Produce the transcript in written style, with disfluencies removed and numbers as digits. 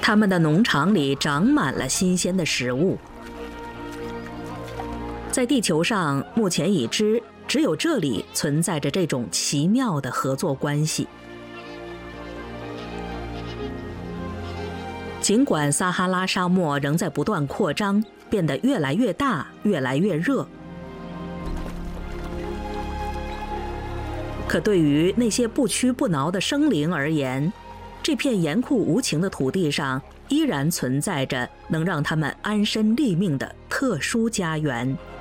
他们的农场里长满了新鲜的食物。在地球上，目前已知只有这里存在着这种奇妙的合作关系。尽管撒哈拉沙漠仍在不断扩张，变得越来越大，越来越热，可对于那些不屈不挠的生灵而言，这片严酷无情的土地上依然存在着能让他们安身立命的特殊家园。